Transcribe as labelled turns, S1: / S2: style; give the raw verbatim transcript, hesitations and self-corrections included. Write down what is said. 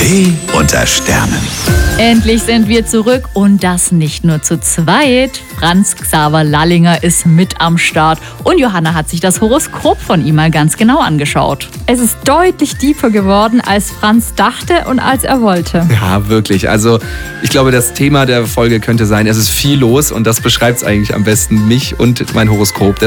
S1: Tee unter Sternen.
S2: Endlich sind wir zurück und das nicht nur zu zweit. Franz Xaver Lallinger ist mit am Start und Johanna hat sich das Horoskop von ihm mal ganz genau angeschaut.
S3: Es ist deutlich deeper geworden, als Franz dachte und als er wollte.
S4: Ja, wirklich. Also ich glaube, das Thema der Folge könnte sein, es ist viel los und das beschreibt es eigentlich am besten, mich und mein Horoskop.